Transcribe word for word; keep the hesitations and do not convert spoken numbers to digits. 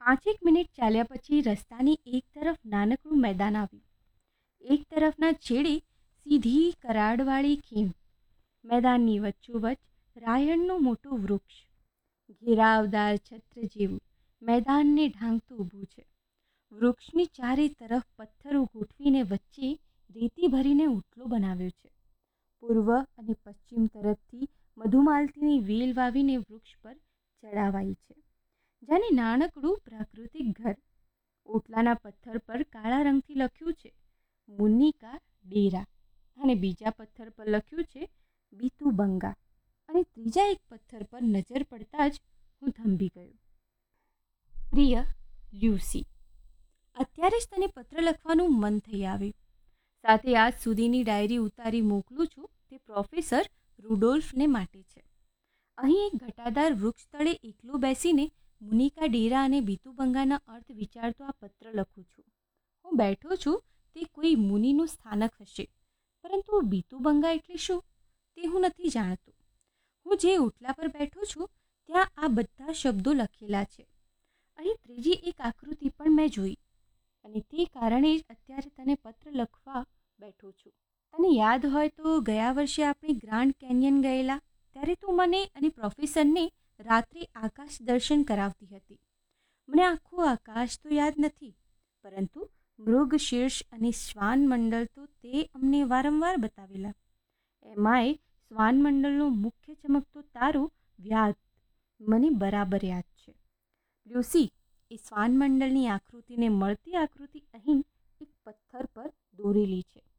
પાંચેક મિનિટ ચાલ્યા પછી રસ્તાની એક તરફ નાનકડું મેદાન આવ્યું. એક તરફના છેડે સીધી કરાડવાળી ખીણ. મેદાનની વચ્ચોવચ્ચ રાયણનું મોટું વૃક્ષ, ઘેરાવદાર છત્ર જેવું, મેદાનને ઢાંકતું ઊભું છે. વૃક્ષની ચારે તરફ પથ્થરો ગોઠવીને વચ્ચે રેતી ભરીને ઉટલો બનાવ્યો છે. પૂર્વ અને પશ્ચિમ તરફથી મધુમાલતીની વેલ વાવીને વૃક્ષ પર ચડાવાઈ છે. જાણે નાનકડું પ્રાકૃતિક ઘર. ઓટલાના પથ્થર પર કાળા રંગથી લખ્યું છે મુનિકા ડેરા, અને બીજા પથ્થર પર લખ્યું છે બીતુબંગા, અને ત્રીજા એક પથ્થર પર નજર પડતા જ હું થંભી ગયો. પ્રિય લ્યુસી, અત્યારે જ તને પત્ર લખવાનું મન થઈ આવ્યું. સાથે આજ સુધીની ડાયરી ઉતારી મોકલું છું તે પ્રોફેસર રુડોલ્ફને માટે છે. અહીં એક ઘટાદાર વૃક્ષ તળે એકલો બેસીને મુનિકા ડેરા અને બીતુબંગાના અર્થ વિચારતો આ પત્ર લખું છું. હું બેઠો છું તે કોઈ મુનિનું સ્થાનક હશે, પરંતુ બીતુબંગા એટલે શું તે હું નથી જાણતો. હું જે ઓટલા પર બેઠો છું ત્યાં આ બધા શબ્દો લખેલા છે. અહીં ત્રીજી એક આકૃતિ પણ મેં જોઈ, અને તે કારણે જ અત્યારે તને પત્ર લખવા બેઠો છું. તને યાદ હોય તો ગયા વર્ષે આપણે ગ્રાન્ડ કેન્યન ગયેલા ત્યારે તું મને અને પ્રોફેસરને રાત્રે આકાશ દર્શન કરાવતી હતી. મને આખું આકાશ તો યાદ નથી, પરંતુ મૃગશીર્ષ અને શ્વાનમંડળ તો તે અમને વારંવાર બતાવેલા. એમાંય શ્વાનમંડળનો મુખ્ય ચમકતો તારો વ્યાત મને બરાબર યાદ છે. લ્યુસી, એ શ્વાનમંડળની આકૃતિને મળતી આકૃતિ અહીં એક પથ્થર પર દોરેલી છે.